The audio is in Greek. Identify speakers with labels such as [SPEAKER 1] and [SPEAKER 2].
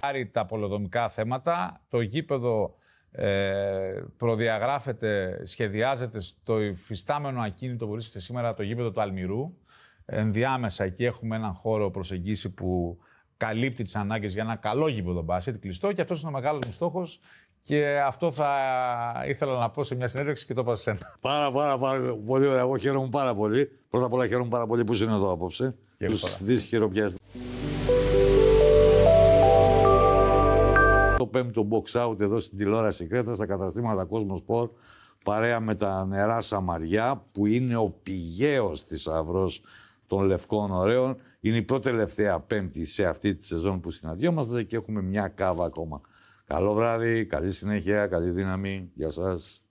[SPEAKER 1] Τα πολεοδομικά θέματα. Το γήπεδο προδιαγράφεται, σχεδιάζεται στο υφιστάμενο ακίνητο που βρίσκεται σήμερα το γήπεδο του Αλμυρού. Ενδιάμεσα εκεί έχουμε έναν χώρο προσεγγίσει που καλύπτει τις ανάγκες για ένα καλό γήπεδο μπάσκετ, κλειστό, και αυτός είναι ο μεγάλος μου στόχος. Και αυτό θα ήθελα να πω σε μια συνέντευξη και το είπα σε σένα.
[SPEAKER 2] Πάρα πολύ ωραία. Εγώ χαίρομαι πάρα πολύ. Πρώτα απ' όλα χαίρομαι πάρα πολύ που είσαι εδώ απόψε. Τους δεις χειροπιάστες. Το πέμπτο box out εδώ στην τηλεόραση Κρέτας, στα καταστήματα Cosmosport, παρέα με τα νερά Σαμαριά, που είναι ο πηγαίος θησαυρός των Λευκών Ωραίων. Είναι η πρώτη τελευταία Πέμπτη σε αυτή τη σεζόν που συναντιόμαστε και έχουμε μια κάβα ακόμα. Καλό βράδυ, καλή συνέχεια, καλή δύναμη. Γεια σας.